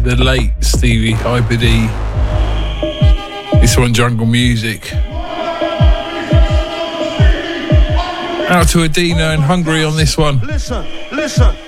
the late Stevie Hyper D. This one, Jungle Music. Out to Adina in Hungary on this one. Listen.